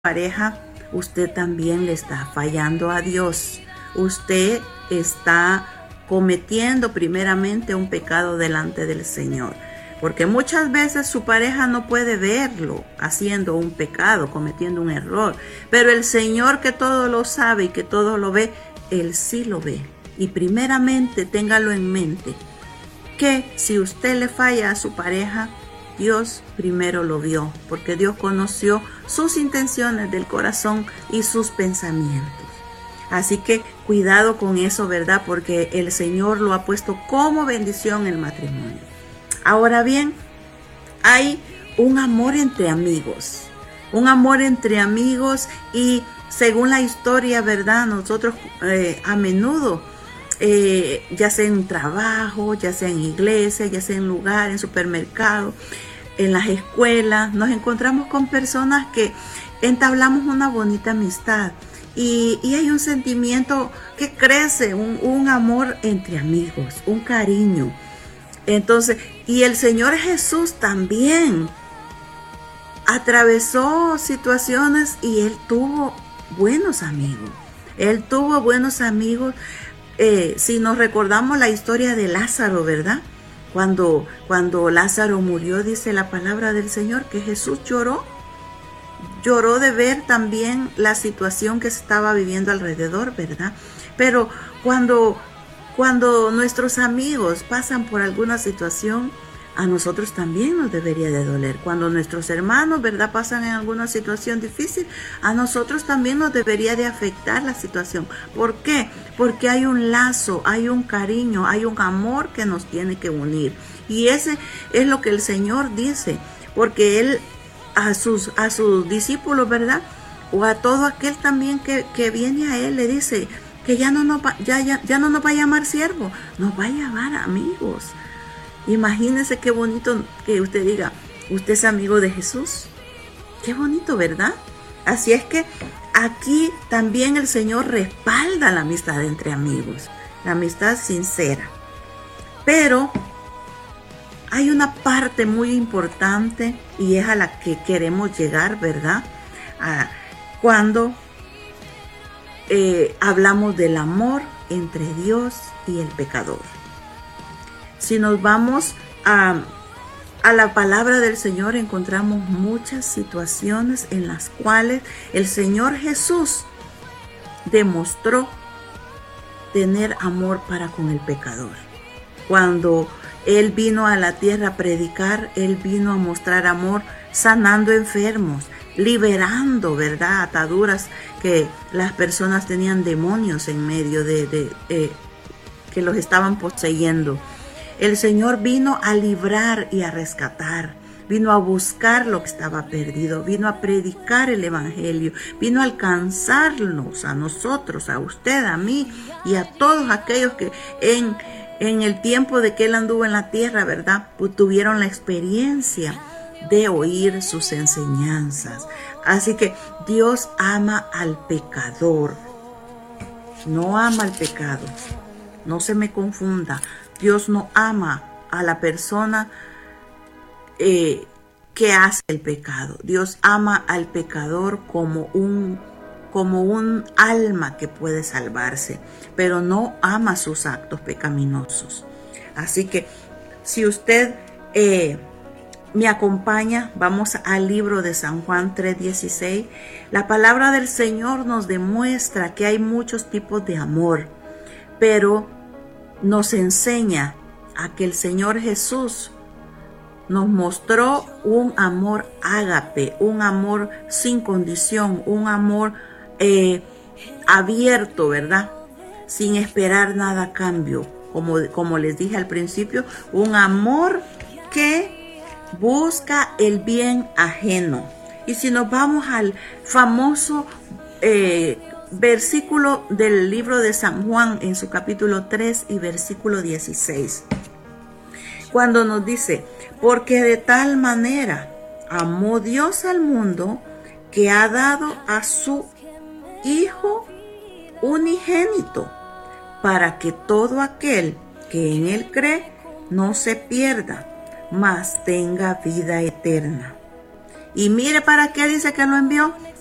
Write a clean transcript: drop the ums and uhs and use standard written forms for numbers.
pareja, usted también le está fallando a Dios. Usted está cometiendo primeramente un pecado delante del Señor. Porque muchas veces su pareja no puede verlo haciendo un pecado, cometiendo un error. Pero el Señor, que todo lo sabe y que todo lo ve, Él sí lo ve. Y primeramente téngalo en mente, que si usted le falla a su pareja, Dios primero lo vio, porque Dios conoció sus intenciones del corazón y sus pensamientos. Así que cuidado con eso, ¿verdad? Porque el Señor lo ha puesto como bendición en el matrimonio. Ahora bien, hay un amor entre amigos. Un amor entre amigos y según la historia, ¿verdad? Nosotros a menudo, ya sea en trabajo, ya sea en iglesia, ya sea en lugar, en supermercado, en las escuelas, nos encontramos con personas que entablamos una bonita amistad y hay un sentimiento que crece, un amor entre amigos, un cariño. Entonces, y el Señor Jesús también atravesó situaciones y Él tuvo buenos amigos. Él tuvo buenos amigos. Si nos recordamos la historia de Lázaro, ¿verdad? Cuando Lázaro murió, dice la palabra del Señor que Jesús lloró de ver también la situación que se estaba viviendo alrededor, ¿verdad? Pero cuando nuestros amigos pasan por alguna situación, a nosotros también nos debería de doler. Cuando nuestros hermanos, ¿verdad?, pasan en alguna situación difícil, a nosotros también nos debería de afectar la situación. ¿Por qué? Porque hay un lazo, hay un cariño, hay un amor que nos tiene que unir. Y ese es lo que el Señor dice, porque Él a sus discípulos, ¿verdad?, o a todo aquel también que viene a Él, le dice que ya no nos va a llamar siervos, nos va a llamar amigos. Imagínense qué bonito que usted diga, usted es amigo de Jesús. Qué bonito, ¿verdad? Así es que aquí también el Señor respalda la amistad entre amigos, la amistad sincera. Pero hay una parte muy importante y es a la que queremos llegar, ¿verdad? Cuando hablamos del amor entre Dios y el pecador. Si nos vamos a la palabra del Señor, encontramos muchas situaciones en las cuales el Señor Jesús demostró tener amor para con el pecador. Cuando Él vino a la tierra a predicar, Él vino a mostrar amor, sanando enfermos, liberando, ¿verdad?, ataduras que las personas tenían, demonios en medio que los estaban poseyendo. El Señor vino a librar y a rescatar, vino a buscar lo que estaba perdido, vino a predicar el Evangelio, vino a alcanzarnos a nosotros, a usted, a mí y a todos aquellos que en el tiempo de que Él anduvo en la tierra, ¿verdad?, pues tuvieron la experiencia de oír sus enseñanzas. Así que Dios ama al pecador, no ama al pecado. No se me confunda. Dios no ama a la persona que hace el pecado. Dios ama al pecador como un alma que puede salvarse, pero no ama sus actos pecaminosos. Así que si usted me acompaña, vamos al libro de San Juan 3:16. La palabra del Señor nos demuestra que hay muchos tipos de amor, pero nos enseña a que el Señor Jesús nos mostró un amor ágape, un amor sin condición, un amor abierto, ¿verdad?, sin esperar nada a cambio. Como les dije al principio, un amor que busca el bien ajeno. Y si nos vamos al famoso versículo del libro de San Juan en su capítulo 3 y versículo 16, cuando nos dice: porque de tal manera amó Dios al mundo que ha dado a su Hijo unigénito, para que todo aquel que en Él cree no se pierda, mas tenga vida eterna. Y mire para qué dice que lo envió: